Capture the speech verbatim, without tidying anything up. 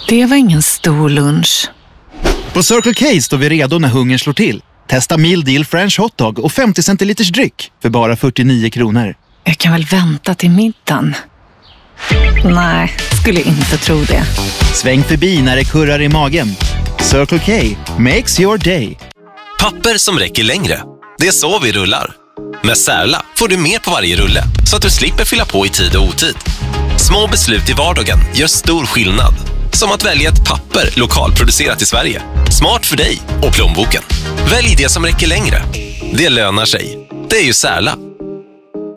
Det var ingen stor lunch. På Circle K står vi redo när hungern slår till. Testa Meal Deal French Hotdog och femtio centiliters dryck för bara fyrtionio kronor. Jag kan väl vänta till middagen. Nej, skulle inte tro det. Sväng förbi när det kurrar i magen. Circle K makes your day. Papper som räcker längre. Det är så vi rullar. Med Särla får du mer på varje rulle så att du slipper fylla på i tid och otid. Små beslut i vardagen gör stor skillnad. Som att välja ett papper lokalproducerat i Sverige. Smart för dig och plånboken. Välj det som räcker längre. Det lönar sig. Det är ju Särla.